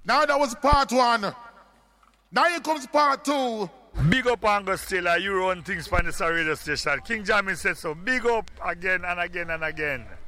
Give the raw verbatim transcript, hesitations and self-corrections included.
Now that was part one. Now here comes part two. Big up Angus Taylor, you run things from this radio station. King Jammin said so. Big up again and again and again.